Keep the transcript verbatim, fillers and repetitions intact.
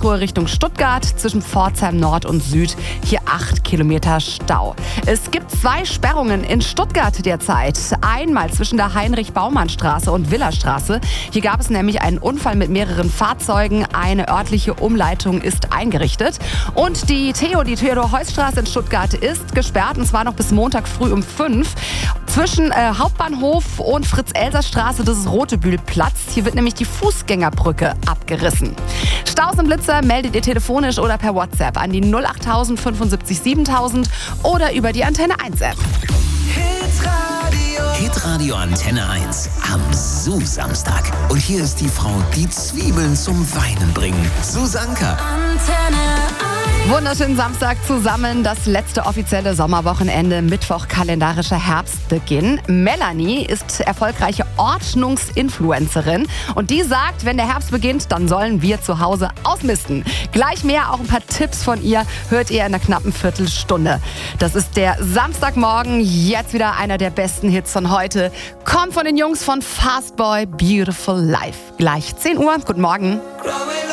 Karlsruhe Richtung Stuttgart zwischen Pforzheim Nord und Süd. Hier acht Kilometer Stau. Es gibt zwei Sperrungen in Stuttgart derzeit. Einmal zwischen der Heinrich-Baumann-Straße und Villastraße. Hier gab es nämlich einen Unfall mit mehreren Fahrzeugen. Eine örtliche Umleitung ist eingerichtet. Und die Theo, die Theodor-Heuss-Straße in Stuttgart ist gesperrt, und zwar noch bis Montag früh um fünf. Zwischen äh, Hauptbahnhof und Fritz-Elser-Straße, das ist Rotebühlplatz. Hier wird nämlich die Fußgängerbrücke abgerissen. Staus und Blitzer meldet ihr telefonisch oder per WhatsApp an die null acht tausend fünfundsiebzig siebentausend oder über die Antenne eins App. Hitradio. Hitradio Antenne eins am Su-Samstag. Und hier ist die Frau, die Zwiebeln zum Weinen bringen. Susanka. Antenne eins. Wunderschönen Samstag zusammen, das letzte offizielle Sommerwochenende, Mittwoch kalendarischer Herbstbeginn. Melanie ist erfolgreiche Ordnungsinfluencerin und die sagt, wenn der Herbst beginnt, dann sollen wir zu Hause ausmisten. Gleich mehr, auch ein paar Tipps von ihr, hört ihr in einer knappen Viertelstunde. Das ist der Samstagmorgen, jetzt wieder einer der besten Hits von heute. Kommt von den Jungs von Fastboy, Beautiful Life. Gleich zehn Uhr, guten Morgen.